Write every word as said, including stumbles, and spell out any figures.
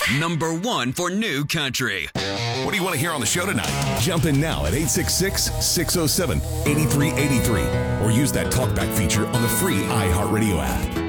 Number one for new country. What do you want to hear on the show tonight? Jump in now at eight six six, six oh seven, eight three eight three or use that talkback feature on the free iHeartRadio app.